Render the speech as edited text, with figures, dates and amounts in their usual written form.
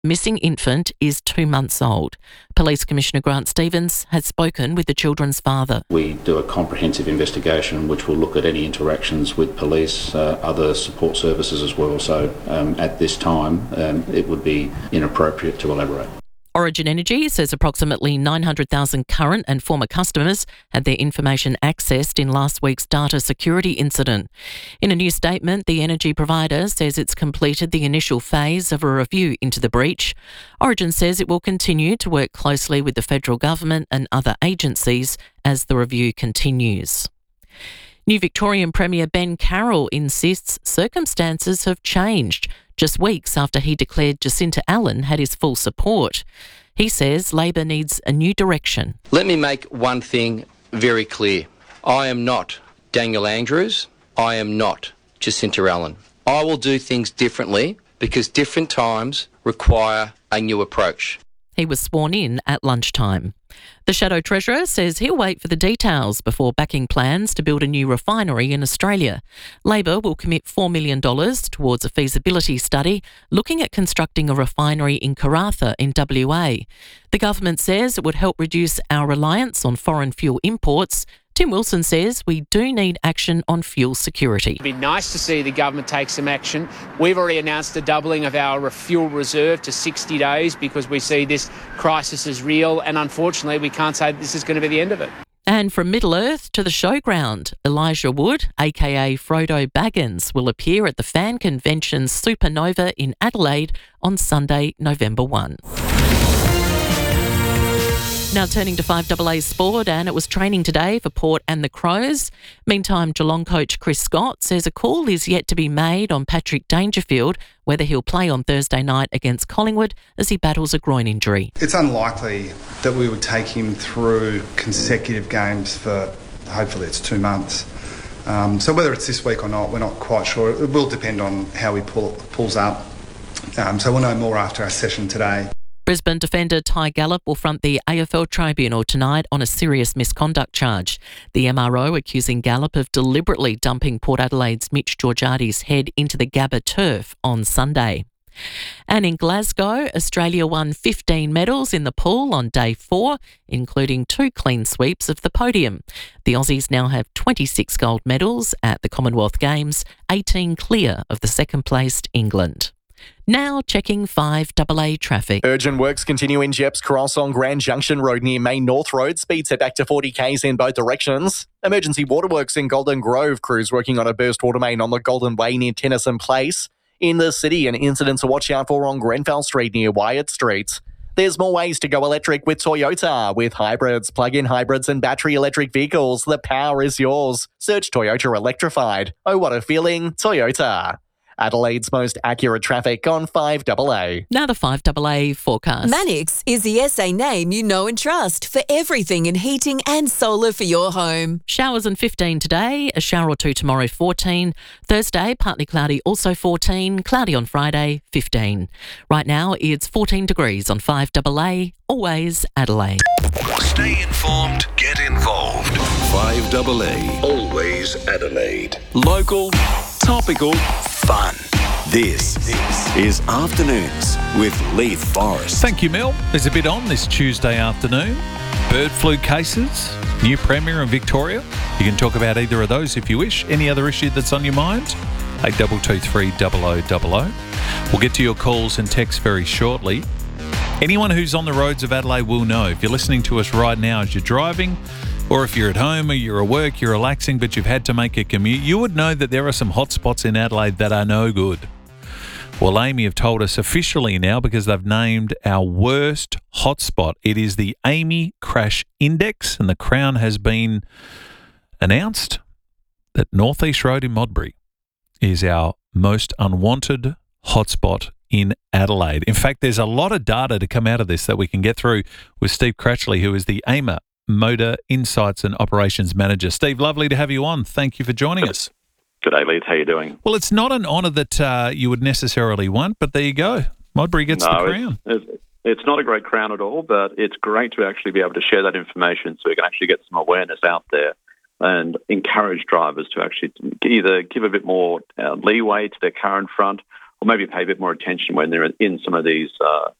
missing infant is 2 months old. Police Commissioner Grant Stevens has spoken with the children's father. We do a comprehensive investigation which will look at any interactions with police, other support services as well. So at this time, it would be inappropriate to elaborate. Origin Energy says approximately 900,000 current and former customers had their information accessed in last week's data security incident. In a new statement, the energy provider says it's completed the initial phase of a review into the breach. Origin says it will continue to work closely with the federal government and other agencies as the review continues. New Victorian Premier Ben Carroll insists circumstances have changed just weeks after he declared Jacinta Allan had his full support. He says Labor needs a new direction. Let me make one thing very clear. I am not Daniel Andrews. I am not Jacinta Allan. I will do things differently because different times require a new approach. He was sworn in at lunchtime. The Shadow Treasurer says he'll wait for the details before backing plans to build a new refinery in Australia. Labor will commit $4 million towards a feasibility study looking at constructing a refinery in Karratha in WA. The government says it would help reduce our reliance on foreign fuel imports. Tim Wilson says we do need action on fuel security. It'd be nice to see the government take some action. We've already announced a doubling of our fuel reserve to 60 days because we see this crisis as real, and unfortunately we can't say this is going to be the end of it. And from Middle-earth to the showground, Elijah Wood, aka Frodo Baggins, will appear at the Fan Convention Supernova in Adelaide on Sunday, November 1. Now turning to 5AA Sport, and it was training today for Port and the Crows. Meantime, Geelong coach Chris Scott says a call is yet to be made on Patrick Dangerfield, whether he'll play on Thursday night against Collingwood as he battles a groin injury. It's unlikely that we would take him through consecutive games for, hopefully it's 2 months. So whether it's this week or not, we're not quite sure. It will depend on how he pulls up. So we'll know more after our session today. Brisbane defender Ty Gallop will front the AFL Tribunal tonight on a serious misconduct charge. The MRO accusing Gallop of deliberately dumping Port Adelaide's Mitch Georgiades' head into the Gabba turf on Sunday. And in Glasgow, Australia won 15 medals in the pool on day 4, including 2 clean sweeps of the podium. The Aussies now have 26 gold medals at the Commonwealth Games, 18 clear of the second-placed England. Now checking 5AA traffic. Urgent works continue in Jeps Cross on Grand Junction Road near Main North Road. Speed set back to 40 k's in both directions. Emergency waterworks in Golden Grove. Crews working on a burst water main on the Golden Way near Tennyson Place. In the city, an incident to watch out for on Grenfell Street near Wyatt Street. There's more ways to go electric with Toyota. With hybrids, plug-in hybrids and battery electric vehicles, the power is yours. Search Toyota Electrified. Oh, what a feeling. Toyota. Adelaide's most accurate traffic on 5AA. Now the 5AA forecast. Mannix is the SA name you know and trust for everything in heating and solar for your home. Showers and 15 today, a shower or 2 tomorrow, 14. Thursday, partly cloudy, also 14. Cloudy on Friday, 15. Right now, it's 14 degrees on 5AA, always Adelaide. Stay informed, get involved. 5AA, always Adelaide. Local, topical, fun. This is Afternoons with Leith Forrest. Thank you, Mel. There's a bit on this Tuesday afternoon. Bird flu cases, new Premier in Victoria. You can talk about either of those if you wish. Any other issue that's on your mind? 8223 0000. We'll get to your calls and texts very shortly. Anyone who's on the roads of Adelaide will know. If you're listening to us right now as you're driving, or if you're at home or you're at work, you're relaxing, but you've had to make a commute, you would know that there are some hot spots in Adelaide that are no good. Well, Amy have told us officially now because they've named our worst hotspot. It is the Amy Crash Index, and the Crown has been announced that North East Road in Modbury is our most unwanted hotspot in Adelaide. In fact, there's a lot of data to come out of this that we can get through with Steve Cratchley, who is the AMA Motor Insights and Operations Manager. Steve, lovely to have you on. Thank you for joining us. Good day, Leith. How are you doing? Well, it's not an honour that you would necessarily want, but there you go. Modbury gets the crown. It's not a great crown at all, but it's great to actually be able to share that information so we can actually get some awareness out there and encourage drivers to actually either give a bit more leeway to their car in front or maybe pay a bit more attention when they're in some of these